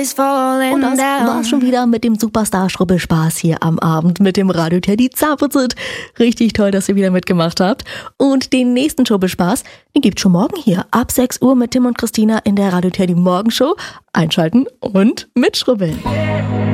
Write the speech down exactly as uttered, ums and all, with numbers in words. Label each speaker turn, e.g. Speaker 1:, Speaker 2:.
Speaker 1: Und das war's schon wieder mit dem Superstar-Schrubbelspaß hier am Abend mit dem Radio Teddy Zapuzit. Richtig toll, dass ihr wieder mitgemacht habt. Und den nächsten Schrubbelspaß, den gibt's schon morgen hier ab sechs Uhr mit Tim und Christina in der Radio Teddy Morgenshow. Einschalten und mitschrubbeln.